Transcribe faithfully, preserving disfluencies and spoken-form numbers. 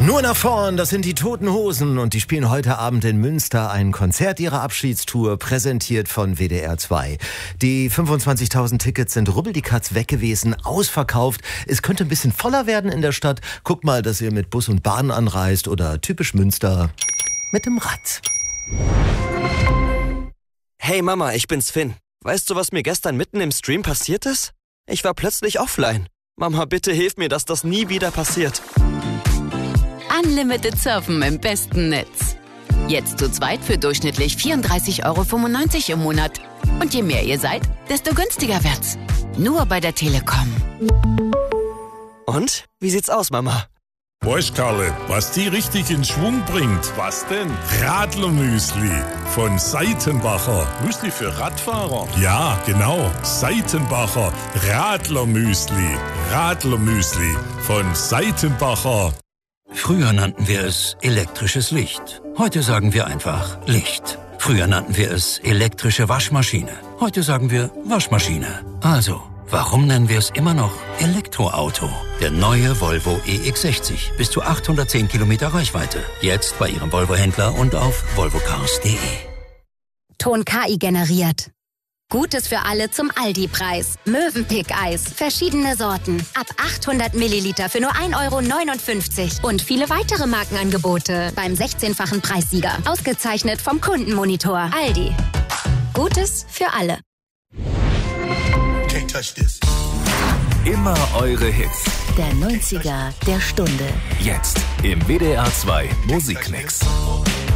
Nur nach vorn, das sind die Toten Hosen und die spielen heute Abend in Münster ein Konzert ihrer Abschiedstour, präsentiert von W D R zwei. Die fünfundzwanzigtausend Tickets sind rubbeldickatz weg gewesen, ausverkauft. Es könnte ein bisschen voller werden in der Stadt. Guckt mal, dass ihr mit Bus und Bahn anreist oder typisch Münster mit dem Rad. Hey Mama, ich bin's Finn. Weißt du, was mir gestern mitten im Stream passiert ist? Ich war plötzlich offline. Mama, bitte hilf mir, dass das nie wieder passiert. Unlimited Surfen im besten Netz. Jetzt zu zweit für durchschnittlich vierunddreißig Euro fünfundneunzig im Monat. Und je mehr ihr seid, desto günstiger wird's. Nur bei der Telekom. Und? Wie sieht's aus, Mama? Weißt, Karle, was die richtig in Schwung bringt? Was denn? Radlermüsli von Seitenbacher. Müsli für Radfahrer? Ja, genau. Seitenbacher Radlermüsli. Radlermüsli von Seitenbacher. Früher nannten wir es elektrisches Licht. Heute sagen wir einfach Licht. Früher nannten wir es elektrische Waschmaschine. Heute sagen wir Waschmaschine. Also, warum nennen wir es immer noch Elektroauto? Der neue Volvo E X sechzig. Bis zu achthundertzehn Kilometer Reichweite. Jetzt bei Ihrem Volvo-Händler und auf volvo cars punkt de. Ton K I generiert. Gutes für alle zum Aldi-Preis. Mövenpick-Eis. Verschiedene Sorten. Ab achthundert Milliliter für nur ein Euro neunundfünfzig. Und viele weitere Markenangebote beim sechzehnfachen Preissieger. Ausgezeichnet vom Kundenmonitor. Aldi. Gutes für alle. Can't touch this. Immer eure Hits. Der neunziger der Stunde. Jetzt im W D R zwei Musikmix.